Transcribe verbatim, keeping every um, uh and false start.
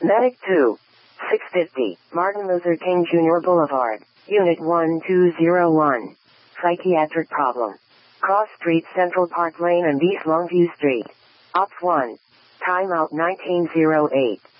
Medic two. six fifty, Martin Luther King Junior Boulevard, Unit one two zero one. Psychiatric problem. Cross Street, Central Park Lane and East Longview Street. Op one. Timeout nineteen oh eight.